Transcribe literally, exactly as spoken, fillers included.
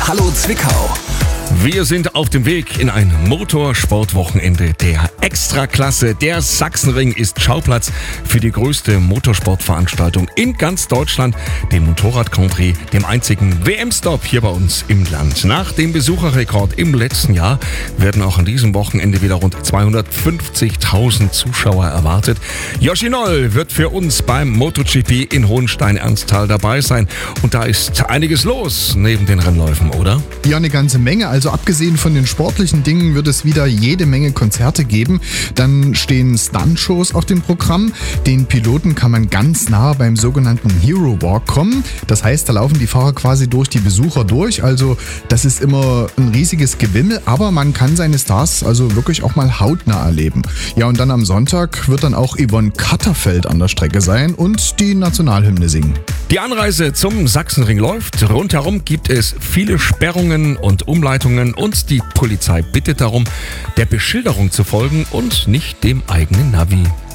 Hallo Zwickau. Wir sind auf dem Weg in ein Motorsportwochenende der Extraklasse. Der Sachsenring ist Schauplatz für die größte Motorsportveranstaltung in ganz Deutschland, den Motorrad Grand Prix, dem einzigen W M-Stop hier bei uns im Land. Nach dem Besucherrekord im letzten Jahr werden auch an diesem Wochenende wieder rund zweihundertfünfzigtausend Zuschauer erwartet. Yoshi Noll wird für uns beim MotoGP in Hohenstein-Ernsthal dabei sein. Und da ist einiges los neben den Rennläufen, oder? Ja, eine ganze Menge. Also abgesehen von den sportlichen Dingen wird es wieder jede Menge Konzerte geben. Dann stehen Stuntshows auf dem Programm. Den Piloten kann man ganz nah beim sogenannten Hero Walk kommen. Das heißt, da laufen die Fahrer quasi durch die Besucher durch. Also das ist immer ein riesiges Gewimmel, aber man kann seine Stars also wirklich auch mal hautnah erleben. Ja, und dann am Sonntag wird dann auch Yvonne Katterfeld an der Strecke sein und die Nationalhymne singen. Die Anreise zum Sachsenring läuft. Rundherum gibt es viele Sperrungen und Umleitungen und die Polizei bittet darum, der Beschilderung zu folgen und nicht dem eigenen Navi.